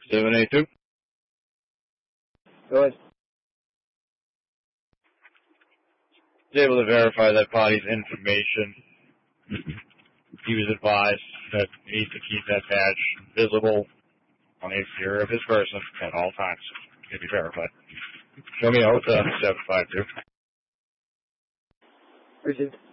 782. Go ahead. Was able to verify that body's information. He was advised that he needs to keep that badge visible on the exterior of his person at all times. Can be verified. Show me out 752. Received.